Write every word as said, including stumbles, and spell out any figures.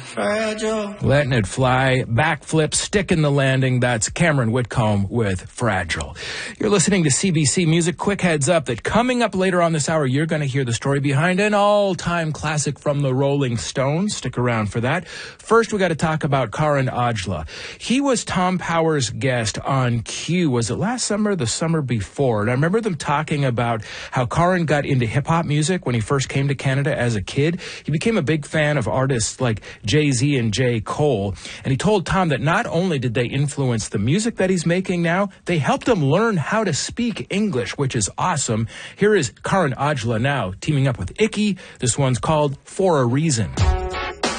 Fragile. Letting it fly, backflip, stick in the landing. That's Cameron Whitcomb with Fragile. You're listening to C B C Music. Quick heads up that coming up later on this hour, you're going to hear the story behind an all-time classic from the Rolling Stones. Stick around for that. First, we got to talk about Karan Aujla. He was Tom Power's guest on Q. Was it last summer or the summer before? And I remember them talking about how Karan got into hip-hop music when he first came to Canada as a kid. He became a big fan of artists like Jay-Z and J. Cole. And he told Tom that not only did they influence the music that he's making now, they helped him learn how to speak English, which is awesome. Here is Karan Aujla now teaming up with Icky. This one's called For a Reason.